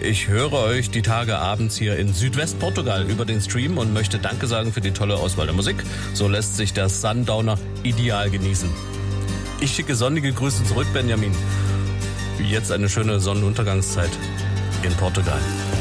Ich höre euch die Tage abends hier in Südwestportugal über den Stream und möchte Danke sagen für die tolle Auswahl der Musik. So lässt sich der Sundowner ideal genießen. Ich schicke sonnige Grüße zurück, Benjamin. Jetzt eine schöne Sonnenuntergangszeit in Portugal.